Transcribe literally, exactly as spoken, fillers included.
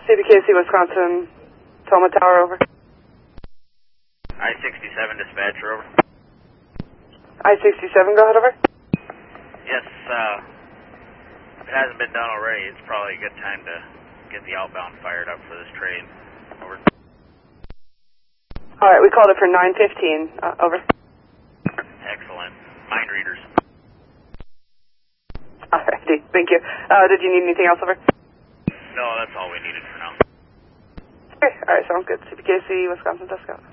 C B K C, Wisconsin, Toma Tower, over. I sixty-seven dispatcher, over. I sixty-seven, go ahead, over. Yes, uh, if it hasn't been done already, it's probably a good time to get the outbound fired up for this train, over. Alright, we called it for nine fifteen, uh, over. Excellent. Mind readers. Alrighty, thank you. Uh, did you need anything else, over? No, that's all we needed for now. Okay, alright, sounds good. C B K C, Wisconsin, Tuscaloosa.